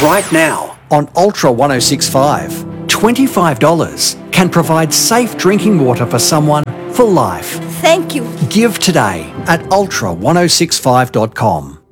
Right now on Ultra 1065, $25 can provide safe drinking water for someone for life. Thank you. Give today at ultra1065.com.